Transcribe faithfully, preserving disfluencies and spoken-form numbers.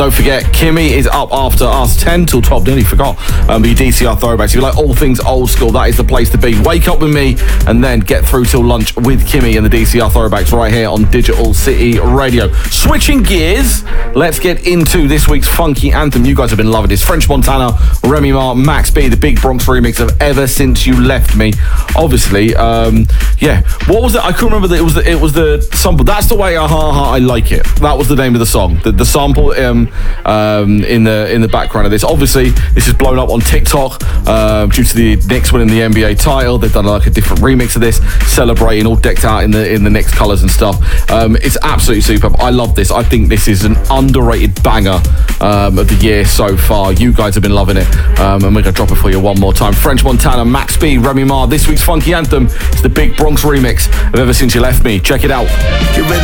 Don't forget, Kimmy is up after us, ten till twelve, nearly forgot. Um, your D C R throwbacks. If you like all things old school, that is the place to be. Wake up with me and then get through till lunch with Kimmy and the D C R throwbacks right here on Digital City Radio. Switching gears, let's get into this week's funky anthem. You guys have been loving this. French Montana, Remy Ma, Max B, the Big Bronx remix of Ever Since You Left Me. Obviously, um, yeah. What was it? I couldn't remember that it was the, it was the sample. That's the way, uh, I like it. That was the name of the song. The, the sample um, um, in the in the background of this. Obviously, this is blown up on TikTok uh, due to the Knicks winning the N B A title. They've done like a different remix of this, celebrating, all decked out in the in the Knicks colours and stuff. Um, it's absolutely superb. I love this. I think this is an underrated banger um, of the year so far. You guys have been loving it, um, and we're gonna drop it for you one more time. French Montana, Max B, Remy Ma. This week's funky anthem is the Big Bronx remix of Ever Since You Left Me. Check it out.